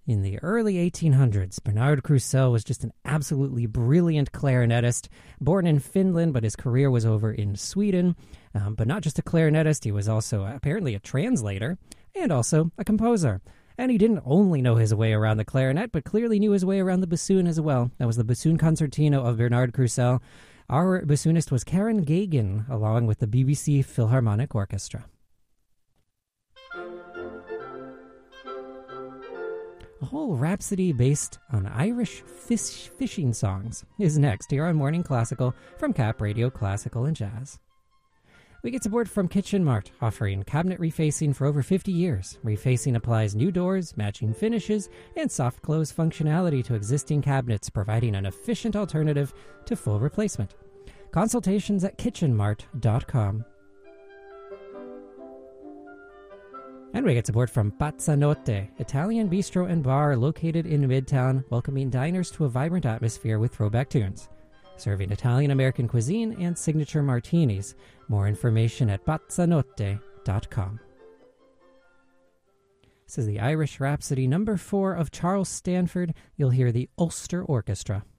In the early 1800s, Bernard Crusel was just an absolutely brilliant clarinetist, born in Finland, but his career was over in Sweden. But not just a clarinetist, he was also apparently a translator and also a composer. And he didn't only know his way around the clarinet, but clearly knew his way around the bassoon as well. That was the Bassoon Concertino of Bernard Crusel. Our bassoonist was Karen Gagan, along with the BBC Philharmonic Orchestra. A whole rhapsody based on Irish fishing songs is next here on Morning Classical from Cap Radio Classical and Jazz. We get support from Kitchen Mart, offering cabinet refacing for over 50 years. Refacing applies new doors, matching finishes, and soft close functionality to existing cabinets, providing an efficient alternative to full replacement. Consultations at kitchenmart.com. And we get support from Pazzanotte, Italian bistro and bar located in Midtown, welcoming diners to a vibrant atmosphere with throwback tunes. Serving Italian-American cuisine and signature martinis. More information at pazzanotte.com. This is the Irish Rhapsody number 4 of Charles Stanford. You'll hear the Ulster Orchestra.